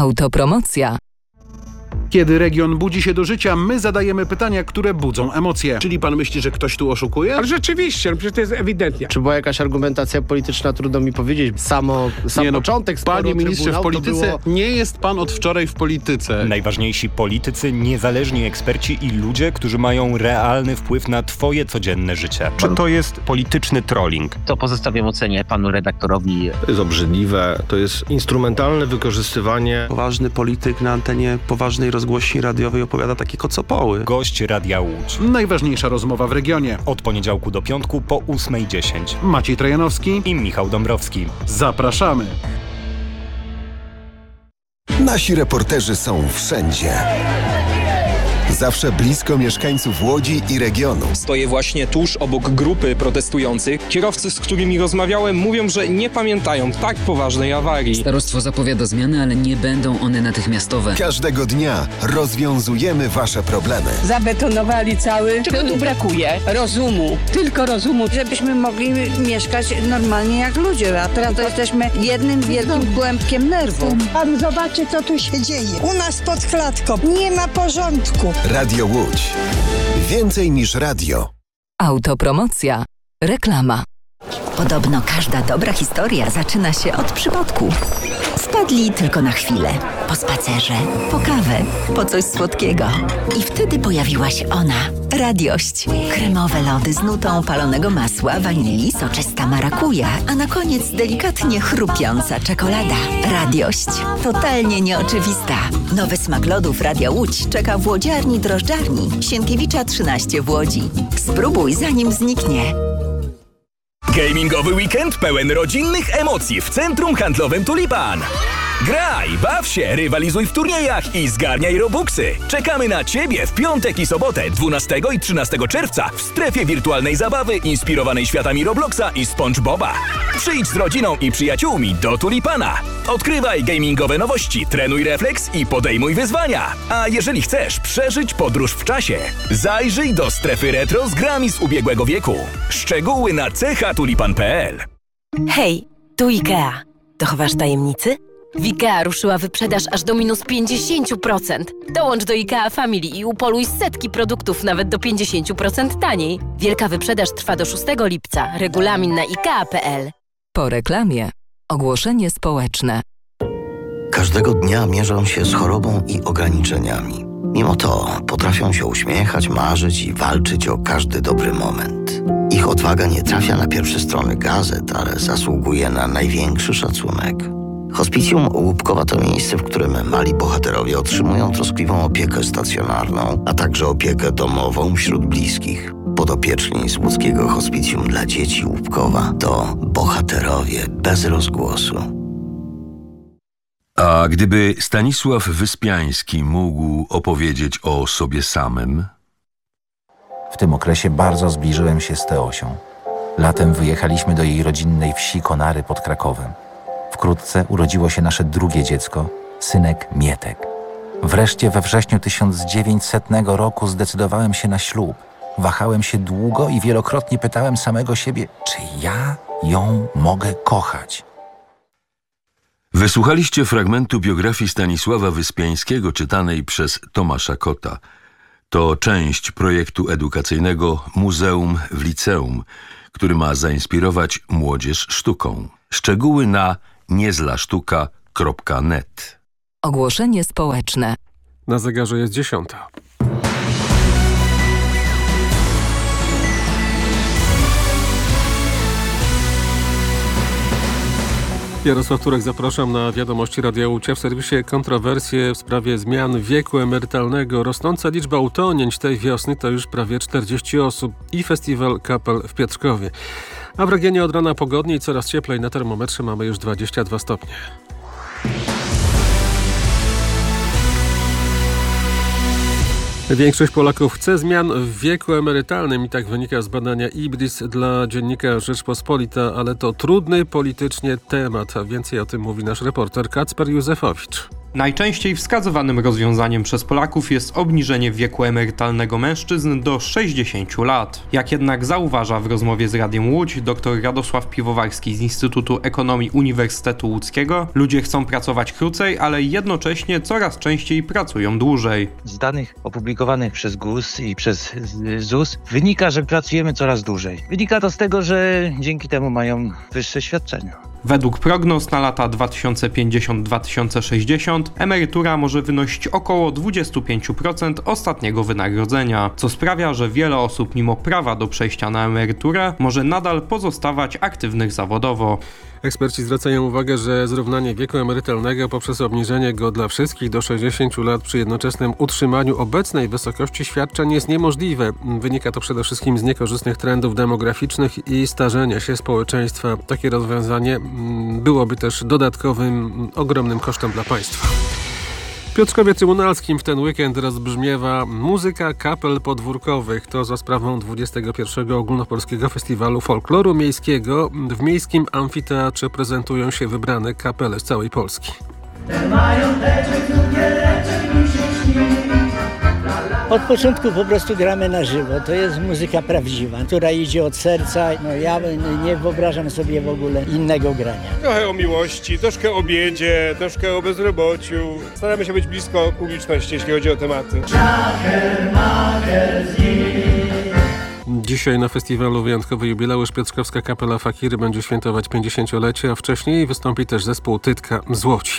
Autopromocja. Kiedy region budzi się do życia, my zadajemy pytania, które budzą emocje. Czyli pan myśli, że ktoś tu oszukuje? Ale rzeczywiście, przecież to jest ewidentnie. Czy była jakaś argumentacja polityczna, trudno mi powiedzieć. Sam początek sporu, panie ministrze, w polityce nie jest pan od wczoraj w polityce. Najważniejsi politycy, niezależni eksperci i ludzie, którzy mają realny wpływ na twoje codzienne życie. Czy to jest polityczny trolling? To pozostawiam ocenie panu redaktorowi. To jest obrzydliwe, to jest instrumentalne wykorzystywanie. Poważny polityk na antenie poważnej rozgłośni radiowej opowiada takie kocopoły. Gość Radia Łódź. Najważniejsza rozmowa w regionie. Od poniedziałku do piątku po 8:10. Maciej Trojanowski I Michał Dąbrowski. Zapraszamy. Nasi reporterzy są wszędzie. Zawsze blisko mieszkańców Łodzi i regionu. Stoję właśnie tuż obok grupy protestujących. Kierowcy, z którymi rozmawiałem, mówią, że nie pamiętają tak poważnej awarii. Starostwo zapowiada zmiany, ale nie będą one natychmiastowe. Każdego dnia rozwiązujemy wasze problemy. Zabetonowali cały. Czego tu brakuje? Rozumu. Tylko rozumu, żebyśmy mogli mieszkać normalnie jak ludzie. A teraz to jesteśmy jednym wielkim kłębkiem nerwu. Pan zobaczy, co tu się dzieje. U nas pod klatką nie ma porządku. Radio Łódź. Więcej niż radio. Autopromocja. Reklama. Podobno każda dobra historia zaczyna się od przypadku. Wpadli tylko na chwilę. Po spacerze, po kawę, po coś słodkiego. I wtedy pojawiła się ona. Radiość. Kremowe lody z nutą palonego masła, wanilii, soczysta marakuja, a na koniec delikatnie chrupiąca czekolada. Radiość. Totalnie nieoczywista. Nowy smak lodów Radia Łódź czeka w łodziarni drożdżarni Sienkiewicza 13 w Łodzi. Spróbuj zanim zniknie. Gamingowy weekend pełen rodzinnych emocji w Centrum Handlowym Tulipan. Graj, baw się, rywalizuj w turniejach i zgarniaj robuxy. Czekamy na Ciebie w piątek i sobotę 12 i 13 czerwca w strefie wirtualnej zabawy inspirowanej światami Robloxa i SpongeBoba. Przyjdź z rodziną i przyjaciółmi do Tulipana. Odkrywaj gamingowe nowości, trenuj refleks i podejmuj wyzwania. A jeżeli chcesz przeżyć podróż w czasie, zajrzyj do strefy retro z grami z ubiegłego wieku. Szczegóły na chatulipan.pl. Hej, tu IKEA. Dochowasz tajemnicy? W IKEA ruszyła wyprzedaż aż do minus 50%. Dołącz do IKEA Family i upoluj setki produktów nawet do 50% taniej. Wielka wyprzedaż trwa do 6 lipca. Regulamin na IKEA.pl. Po reklamie. Ogłoszenie społeczne. Każdego dnia mierzą się z chorobą i ograniczeniami. Mimo to potrafią się uśmiechać, marzyć i walczyć o każdy dobry moment. Ich odwaga nie trafia na pierwsze strony gazet, ale zasługuje na największy szacunek. Hospicjum Łupkowa to miejsce, w którym mali bohaterowie otrzymują troskliwą opiekę stacjonarną, a także opiekę domową wśród bliskich. Podopieczni z łódzkiego Hospicjum dla Dzieci Łupkowa to bohaterowie bez rozgłosu. A gdyby Stanisław Wyspiański mógł opowiedzieć o sobie samym? W tym okresie bardzo zbliżyłem się z Teosią. Latem wyjechaliśmy do jej rodzinnej wsi Konary pod Krakowem. Wkrótce urodziło się nasze drugie dziecko, synek Mietek. Wreszcie we wrześniu 1900 roku zdecydowałem się na ślub. Wahałem się długo i wielokrotnie pytałem samego siebie, czy ja ją mogę kochać. Wysłuchaliście fragmentu biografii Stanisława Wyspiańskiego czytanej przez Tomasza Kota. To część projektu edukacyjnego Muzeum w Liceum, który ma zainspirować młodzież sztuką. Szczegóły na niezlasztuka.net. Ogłoszenie społeczne. Na zegarze jest 10:00. Jarosław Turek, zapraszam na wiadomości Radia Łódź. W serwisie kontrowersje w sprawie zmian wieku emerytalnego. Rosnąca liczba utonięć tej wiosny to już prawie 40 osób i festiwal kapel w Pietrzkowie. A w regionie od rana pogodnie i coraz cieplej. Na termometrze mamy już 22 stopnie. Większość Polaków chce zmian w wieku emerytalnym i tak wynika z badania IBRIS dla dziennika Rzeczpospolita, ale to trudny politycznie temat, a więcej o tym mówi nasz reporter Kacper Józefowicz. Najczęściej wskazywanym rozwiązaniem przez Polaków jest obniżenie wieku emerytalnego mężczyzn do 60 lat. Jak jednak zauważa w rozmowie z Radiem Łódź dr Radosław Piwowarski z Instytutu Ekonomii Uniwersytetu Łódzkiego, ludzie chcą pracować krócej, ale jednocześnie coraz częściej pracują dłużej. Z danych opublikowanych przez GUS i przez ZUS wynika, że pracujemy coraz dłużej. Wynika to z tego, że dzięki temu mają wyższe świadczenia. Według prognoz na lata 2050-2060 emerytura może wynosić około 25% ostatniego wynagrodzenia, co sprawia, że wiele osób mimo prawa do przejścia na emeryturę może nadal pozostawać aktywnych zawodowo. Eksperci zwracają uwagę, że zrównanie wieku emerytalnego poprzez obniżenie go dla wszystkich do 60 lat przy jednoczesnym utrzymaniu obecnej wysokości świadczeń jest niemożliwe. Wynika to przede wszystkim z niekorzystnych trendów demograficznych i starzenia się społeczeństwa. Takie rozwiązanie byłoby też dodatkowym, ogromnym kosztem dla państwa. W Piotrkowie Trybunalskim w ten weekend rozbrzmiewa muzyka kapel podwórkowych. To za sprawą 21. Ogólnopolskiego Festiwalu Folkloru Miejskiego. W Miejskim Amfiteatrze prezentują się wybrane kapele z całej Polski. Od początku po prostu gramy na żywo. To jest muzyka prawdziwa, która idzie od serca. Ja nie wyobrażam sobie w ogóle innego grania. Trochę o miłości, troszkę o biedzie, troszkę o bezrobociu. Staramy się być blisko publiczności, jeśli chodzi o tematy. Dzisiaj na festiwalu wyjątkowy jubileusz Piotrkowska Kapela Fakiry będzie świętować 50-lecie, a wcześniej wystąpi też zespół Tytka z Łodzi.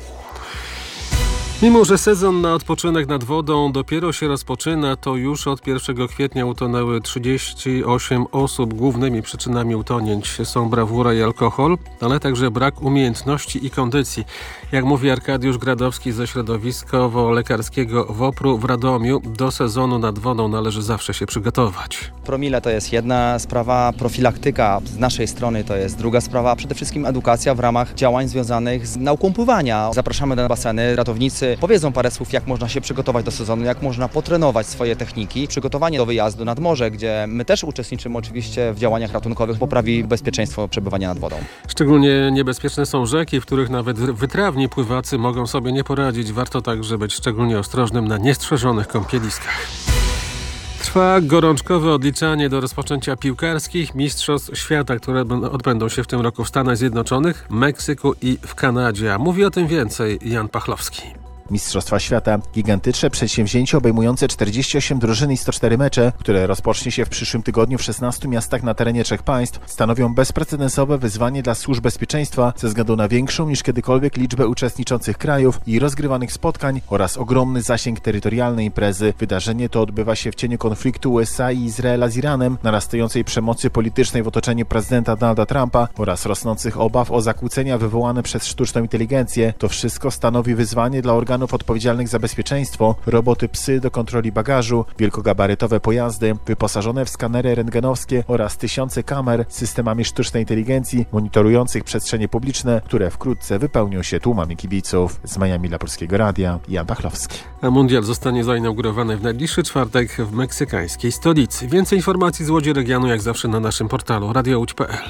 Mimo że sezon na odpoczynek nad wodą dopiero się rozpoczyna, to już od 1 kwietnia utonęły 38 osób. Głównymi przyczynami utonięć są brawura i alkohol, ale także brak umiejętności i kondycji. Jak mówi Arkadiusz Gradowski ze środowiskowo-lekarskiego WOPR-u w Radomiu, do sezonu nad wodą należy zawsze się przygotować. Promile to jest jedna sprawa, profilaktyka z naszej strony to jest druga sprawa, przede wszystkim edukacja w ramach działań związanych z nauką pływania. Zapraszamy na baseny, ratownicy powiedzą parę słów, jak można się przygotować do sezonu, jak można potrenować swoje techniki. Przygotowanie do wyjazdu nad morze, gdzie my też uczestniczymy oczywiście w działaniach ratunkowych, poprawi bezpieczeństwo przebywania nad wodą. Szczególnie niebezpieczne są rzeki, w których nawet wytrawni pływacy mogą sobie nie poradzić. Warto także być szczególnie ostrożnym na niestrzeżonych kąpieliskach. Trwa gorączkowe odliczanie do rozpoczęcia piłkarskich Mistrzostw Świata, które odbędą się w tym roku w Stanach Zjednoczonych, Meksyku i w Kanadzie. Mówi o tym więcej Jan Pachlowski. Mistrzostwa Świata. Gigantyczne przedsięwzięcie obejmujące 48 drużyn i 104 mecze, które rozpocznie się w przyszłym tygodniu w 16 miastach na terenie 3 państw, stanowią bezprecedensowe wyzwanie dla służb bezpieczeństwa ze względu na większą niż kiedykolwiek liczbę uczestniczących krajów i rozgrywanych spotkań oraz ogromny zasięg terytorialnej imprezy. Wydarzenie to odbywa się w cieniu konfliktu USA i Izraela z Iranem, narastającej przemocy politycznej w otoczeniu prezydenta Donalda Trumpa oraz rosnących obaw o zakłócenia wywołane przez sztuczną inteligencję. To wszystko stanowi wyzwanie dla organów odpowiedzialnych za bezpieczeństwo, roboty psy do kontroli bagażu, wielkogabarytowe pojazdy, wyposażone w skanery rentgenowskie oraz tysiące kamer z systemami sztucznej inteligencji monitorujących przestrzenie publiczne, które wkrótce wypełnią się tłumami kibiców. Z Miami dla Polskiego Radia, Jan Pachlowski. A mundial zostanie zainaugurowany w najbliższy czwartek w meksykańskiej stolicy. Więcej informacji z Łodzi regionu jak zawsze na naszym portalu radiołódź.pl.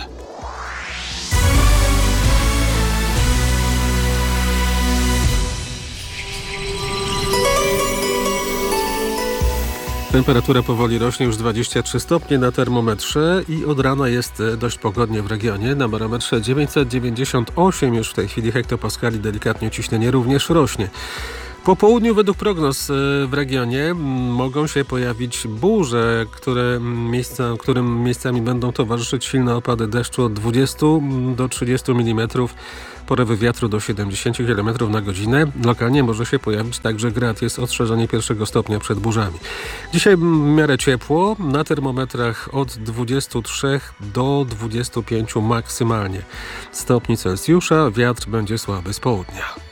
Temperatura powoli rośnie, już 23 stopnie na termometrze i od rana jest dość pogodnie w regionie. Na barometrze 998 już w tej chwili hektopaskali, delikatnie ciśnienie również rośnie. Po południu według prognoz w regionie mogą się pojawić burze, którym miejscami będą towarzyszyć silne opady deszczu od 20 do 30 mm. Porywy wiatru do 70 km na godzinę. Lokalnie może się pojawić także grad. Jest ostrzeżenie 1 stopnia przed burzami. Dzisiaj w miarę ciepło. Na termometrach od 23 do 25 maksymalnie stopni Celsjusza. Wiatr będzie słaby z południa.